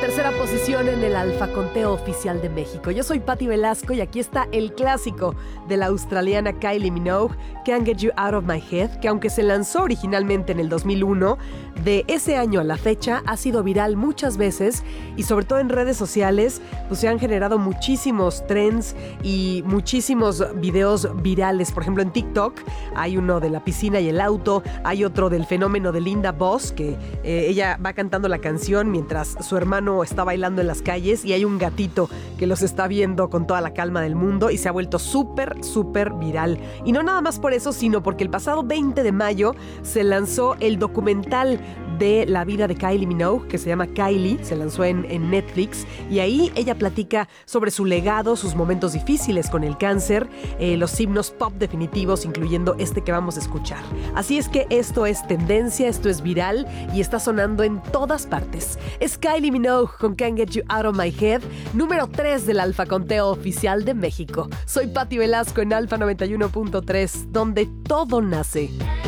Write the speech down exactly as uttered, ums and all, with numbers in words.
tercera posición en el Alfa Conteo Oficial de México. Yo soy Patti Velasco y aquí está el clásico de la australiana Kylie Minogue, Can't Get You Out of My Head, que aunque se lanzó originalmente en el dos mil uno, de ese año a la fecha ha sido viral muchas veces y sobre todo en redes sociales pues se han generado muchísimos trends y muchísimos videos virales. Por ejemplo, en TikTok hay uno de la piscina y el auto, hay otro del fenómeno de Linda Boss, que eh, ella va cantando la canción mientras su hermano está bailando en las calles y hay un gatito que los está viendo con toda la calma del mundo y se ha vuelto súper, súper viral. Y no nada más por eso, sino porque el pasado veinte de mayo se lanzó el documental de la vida de Kylie Minogue, que se llama Kylie, se lanzó en, en Netflix, y ahí ella platica sobre su legado, sus momentos difíciles con el cáncer, eh, los himnos pop definitivos, incluyendo este que vamos a escuchar. Así es que esto es tendencia, esto es viral y está sonando en todas partes. Es Kylie Minogue con Can't Get You Out of My Head, número tres del Alfa Conteo Oficial de México. Soy Patti Velasco en Alfa noventa y uno punto tres, donde todo nace.